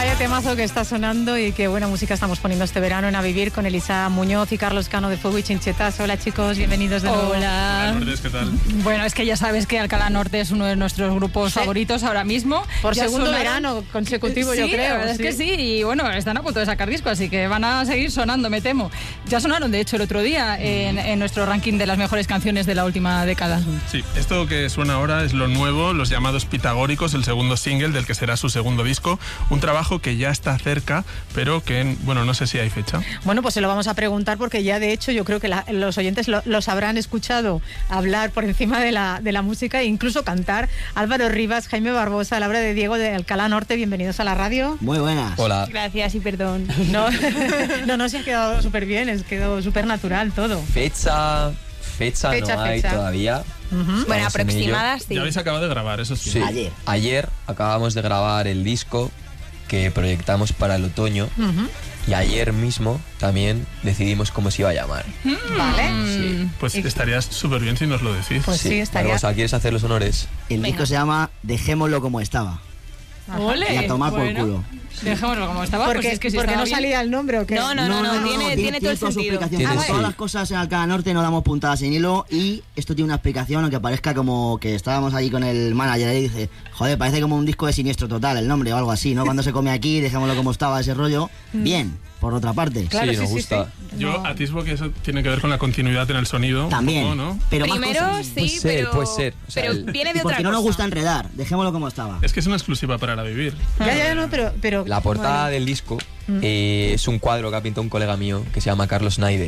Vaya temazo que está sonando y qué buena música estamos poniendo este verano en A Vivir con Elisa Muñoz y Carlos Cano de Fuego y Chinchetas. Hola chicos, bienvenidos de nuevo. Hola. Hola, Lourdes, ¿qué tal? Bueno, es que ya sabes que Alcalá Norte es uno de nuestros grupos favoritos ahora mismo. Por Ya segundo sonaron... verano consecutivo, sí, yo creo. La verdad es que sí, y bueno, están a punto de sacar disco, así que van a seguir sonando, me temo. Ya sonaron, de hecho, el otro día en nuestro ranking de las mejores canciones de la última década. Sí, esto que suena ahora es lo nuevo, Los Llamados Pitagóricos, el segundo single del que será su segundo disco. Un trabajo que ya está cerca, pero que, bueno, no sé si hay fecha. Bueno, pues se lo vamos a preguntar porque ya de hecho yo creo que los oyentes los habrán escuchado hablar por encima de la música e incluso cantar. Álvaro Rivas, Jaime Barbosa, Laura de Diego de Alcalá Norte, bienvenidos a la radio. Muy buenas. Hola. Gracias y perdón. No, se ha quedado súper bien, es quedado súper natural todo. Fecha no hay todavía. Bueno, aproximadas sí. Ya habéis acabado de grabar, eso sí. Sí. Ayer acabamos de grabar el disco que proyectamos para el otoño. Y ayer mismo también decidimos cómo se iba a llamar. Vale. Sí. Pues estarías súper bien si nos lo decís. Pues sí, estaría. Barbosa, ¿quieres hacer los honores? El disco se llama Dejémoslo como estaba. Ole, Y a tomar por culo. Dejémoslo como estaba. Porque, Pues es que si porque estaba no bien. salía el nombre o qué. No, tiene todo el su sentido. explicación. Tiene, Como sí. todas las cosas en Alcalá Norte no damos puntadas sin hilo y esto tiene una explicación, aunque parezca como que estábamos allí con el manager y dice, joder, parece como un disco de Siniestro Total el nombre o algo así, ¿no? Cuando se come aquí, dejémoslo como estaba ese rollo. Bien, por otra parte. Claro, sí, nos gusta. Yo atisbo que eso tiene que ver con la continuidad en el sonido. También, un poco, ¿no? pero más Primero cosas. sí, Puede ser. O sea, pero viene de otra Porque no nos cosa. gusta enredar, dejémoslo como estaba. Es que es una exclusiva para la Vivir. Ya, no, pero La portada bueno. del disco es un cuadro que ha pintado un colega mío que se llama Carlos Naide.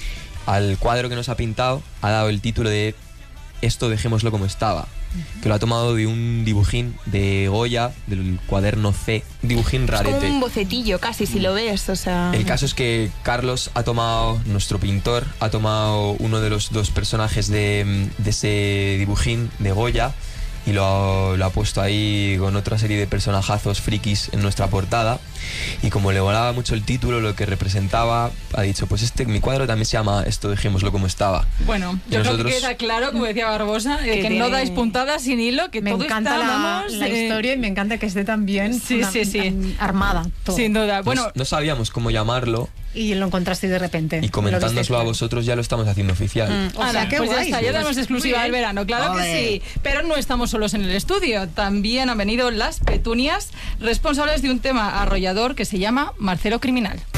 Al cuadro que nos ha pintado ha dado el título de Esto dejémoslo como estaba, que lo ha tomado de un dibujín de Goya, del cuaderno C, un dibujín Es como rarete. un bocetillo casi, si lo ves, o sea... El caso es que Carlos ha tomado, nuestro pintor, ha tomado uno de los dos personajes de ese dibujín de Goya y lo ha puesto ahí con otra serie de personajazos frikis en nuestra portada. Y como le volaba mucho el título, lo que representaba, ha dicho, pues mi cuadro también se llama Esto dejémoslo como estaba. Bueno, Y yo creo nosotros- que queda claro, como decía Barbosa, que tiene- no dais puntadas sin hilo, que Me todo encanta está, la vamos, historia y me encanta que esté tan bien Sí. armada. Todo. Sin duda. Bueno, No sabíamos cómo llamarlo Y lo encontraste de repente. y comentándonoslo Lo visteis a claro. vosotros ya lo estamos haciendo oficial. O sea, Ana, qué pues ya guay. está, ya tenemos exclusiva del verano, claro que Ole. sí. Pero no estamos solos en el estudio, también han venido las Petunias, responsables de un tema arrollador que se llama Marcelo Criminal.